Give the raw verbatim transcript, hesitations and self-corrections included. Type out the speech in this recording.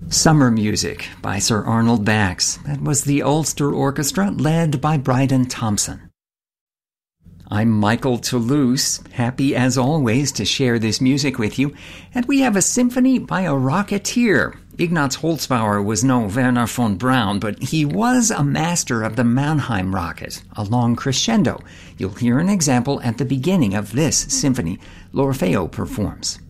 Summer Music by Sir Arnold Bax. That was the Ulster Orchestra, led by Bryden Thompson. I'm Michael Toulouse, happy as always to share this music with you, and we have a symphony by a rocketeer. Ignaz Holzbauer was no Werner von Braun, but he was a master of the Mannheim rocket, a long crescendo. You'll hear an example at the beginning of this symphony. L'Orfeo performs.